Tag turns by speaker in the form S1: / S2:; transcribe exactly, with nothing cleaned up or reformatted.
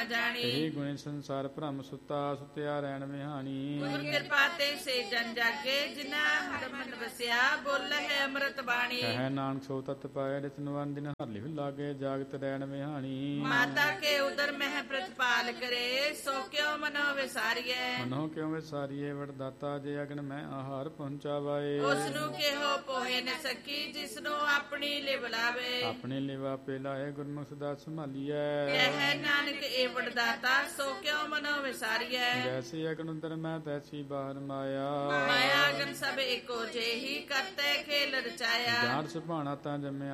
S1: ਜਾਣੀ।
S2: ਇਹ ਗੁਣੇ ਸੰਸਾਰ ਭ੍ਰਮ ਸੁੱਤਾ ਸੁਤਿਆ ਰਹਿਣ ਵਿਹਾਣੀ।
S1: ਗੁਰ ਕਿਰਪਾ ਤੇ ਸੇ ਜਨ ਜਾਗੇ ਜਿਨਾ ਹਰ ਮਨ ਵਸਿਆ ਬੋਲੇ ਅੰਮ੍ਰਿਤ ਬਾਣੀ।
S2: ਕਹਿ ਨਾਨਕ ਸੋ ਤਤ ਪਾਏ ਰਚਨ ਵੰਦਿਨ ਹਰ ਲਿਵ ਲਾਗੇ ਜਾਗਤ ਰਹਿਣ ਵਿਹਾਣੀ।
S1: ਮਾਤਾ ਕੇ ਉਦਰ ਮਹਿ ਪ੍ਰਤਪਾਲ ਕਰੇ ਸੋ ਕਿਉ ਮਨੋ ਵਿਸਾਰੀਐ।
S2: ਮਨੋ ਕਿਉ ਵਿਸਾਰੀਏ ਵਡਦਾਤਾ ਜੇ ਅਗਨ ਮੈਂ ਆਹਾਰ ਪਹੁੰਚਾਵਾਏ।
S1: ਉਸ ਨੂੰ ਕਿਹੋ ਪੋਹੇ ਨ ਸਕੀ ਜਿਸ ਨੂੰ ਆਪਣੀ ਲਿਵ ਲਾਵੇ।
S2: ਆਪਣੇ ਲਿਵ ਆਪੇ ਲਾਏ ਗੁਰਮੁਖ ਸਦਾ ਸੰਭਾਲੀਐ।
S1: ਕਹਿ ਨਾਨਕ ਏ ਵਡਦਾਤਾ ਸੋ ਕਿਉ ਮਨੋ ਵਿਸਾਰੀਐ।
S2: ਜੈਸੀ ਅਗਨ ਉਦਰ ਮੈਂ ਤੈਸੀ ਬਾਹਰ ਮਾਇਆ।
S1: ਮਾਇਆ ਅਗਨ ਸਭ ਏਕੋ ਜਿਹੀ ਕਰਤੇ ਖੇਲ ਰਚਾਇਆ।
S2: ਜਾਣ ਸੁਭਾਣਾ ਤਾਂ ਜੰਮਿਆ